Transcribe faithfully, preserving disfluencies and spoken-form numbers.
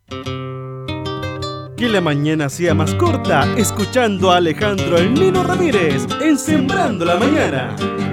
Que la mañana sea más corta, escuchando a Alejandro el Nino Ramírez en Sembrando la Mañana.